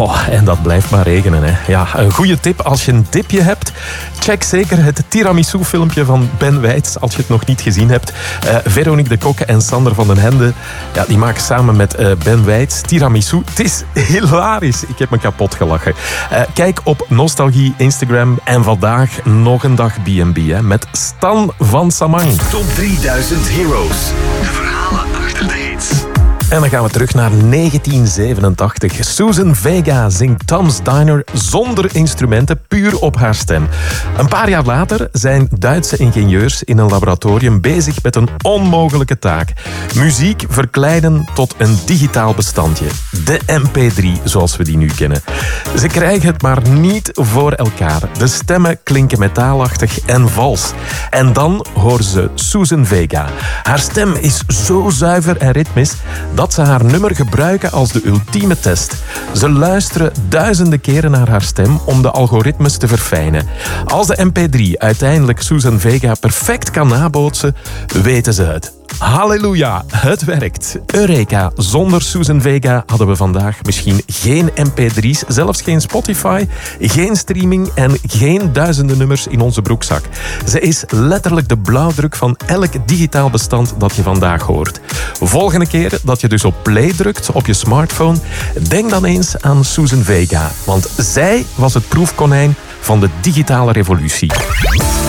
En dat blijft maar regenen, hè. Ja, een goede tip als je een dipje hebt. Check zeker het tiramisu-filmpje van Ben Weitz, als je het nog niet gezien hebt. Veronique de Kokke en Sander van den Hende, ja, die maken samen met Ben Weitz tiramisu. Het is hilarisch. Ik heb me kapot gelachen. Kijk op Nostalgie Instagram. En vandaag nog een dag B&B, hè, met Stan van Samang. Top 3000 Heroes. De verhalen achter de hits. En dan gaan we terug naar 1987. Susan Vega zingt Tom's Diner zonder instrumenten, puur op haar stem. Een paar jaar later zijn Duitse ingenieurs in een laboratorium bezig met een onmogelijke taak. Muziek verkleinen tot een digitaal bestandje. De MP3, zoals we die nu kennen. Ze krijgen het maar niet voor elkaar. De stemmen klinken metaalachtig en vals. En dan horen ze Susan Vega. Haar stem is zo zuiver en ritmisch dat ze haar nummer gebruiken als de ultieme test. Ze luisteren duizenden keren naar haar stem om de algoritmes te verfijnen. Als de MP3 uiteindelijk Susan Vega perfect kan nabootsen, weten ze het. Halleluja, het werkt. Eureka, zonder Susan Vega hadden we vandaag misschien geen MP3's, zelfs geen Spotify, geen streaming en geen duizenden nummers in onze broekzak. Ze is letterlijk de blauwdruk van elk digitaal bestand dat je vandaag hoort. Volgende keer dat je dus op play drukt op je smartphone, denk dan eens aan Susan Vega, want zij was het proefkonijn van de digitale revolutie.